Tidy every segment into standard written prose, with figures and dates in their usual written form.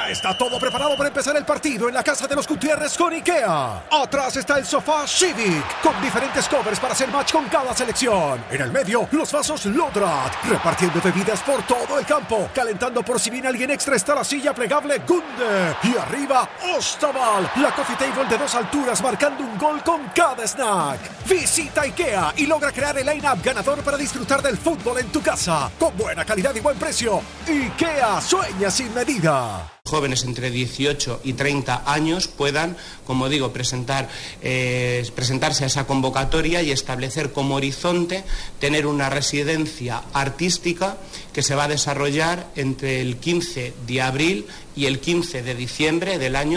Ya está todo preparado para empezar el partido en la casa de los Gutiérrez con IKEA. Atrás está el sofá Civic, con diferentes covers para hacer match con cada selección. En el medio, los vasos Lodrat, repartiendo bebidas por todo el campo. Calentando por si viene alguien extra está la silla plegable Gunde. Y arriba, Ostaval, la coffee table de 2 alturas marcando un gol con cada snack. Visita IKEA y logra crear el line-up ganador para disfrutar del fútbol en tu casa. Con buena calidad y buen precio. IKEA, sueña sin medida. Jóvenes entre 18 y 30 años puedan, como digo, presentarse a esa convocatoria y establecer como horizonte tener una residencia artística que se va a desarrollar entre el 15 de abril y el 15 de diciembre del año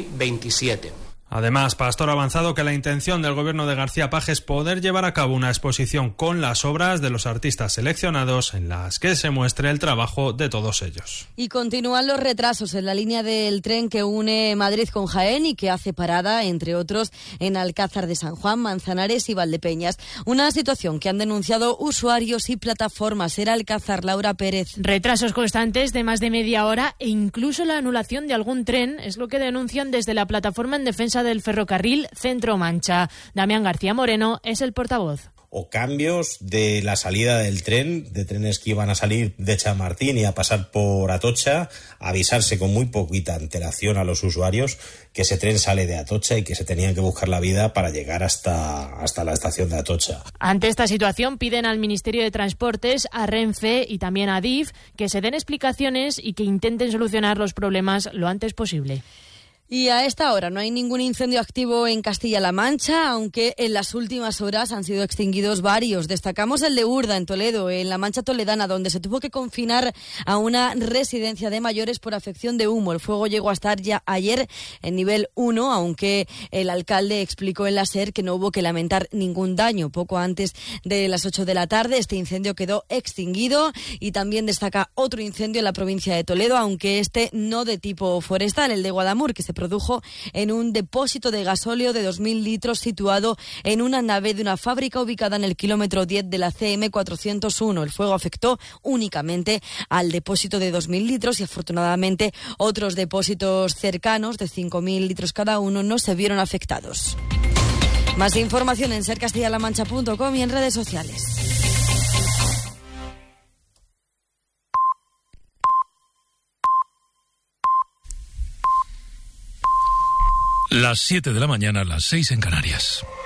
2027. Además, Pastor ha avanzado que la intención del gobierno de García Paje es poder llevar a cabo una exposición con las obras de los artistas seleccionados en las que se muestre el trabajo de todos ellos. Y continúan los retrasos en la línea del tren que une Madrid con Jaén y que hace parada, entre otros, en Alcázar de San Juan, Manzanares y Valdepeñas. Una situación que han denunciado usuarios y plataformas. Era Alcázar, Laura Pérez. Retrasos constantes de más de media hora e incluso la anulación de algún tren es lo que denuncian desde la plataforma en defensa del ferrocarril Centro-Mancha. Damián García Moreno es el portavoz. O cambios de la salida del tren, de trenes que iban a salir de Chamartín y a pasar por Atocha, avisarse con muy poquita antelación a los usuarios que ese tren sale de Atocha y que se tenían que buscar la vida para llegar hasta la estación de Atocha. Ante esta situación piden al Ministerio de Transportes, a Renfe y también a Adif que se den explicaciones y que intenten solucionar los problemas lo antes posible. Y a esta hora no hay ningún incendio activo en Castilla-La Mancha, aunque en las últimas horas han sido extinguidos varios. Destacamos el de Urda, en Toledo, en la Mancha Toledana, donde se tuvo que confinar a una residencia de mayores por afección de humo. El fuego llegó a estar ya ayer en nivel 1, aunque el alcalde explicó en la SER que no hubo que lamentar ningún daño. Poco antes de las 8 de la tarde este incendio quedó extinguido y también destaca otro incendio en la provincia de Toledo, aunque este no de tipo forestal, el de Guadamur, que se produjo en un depósito de gasóleo de 2.000 litros situado en una nave de una fábrica ubicada en el kilómetro 10 de la CM 401. El fuego afectó únicamente al depósito de 2.000 litros y afortunadamente otros depósitos cercanos de 5.000 litros cada uno no se vieron afectados. Más información en sercastillalamancha.com y en redes sociales. Las 7 de la mañana, las 6 en Canarias.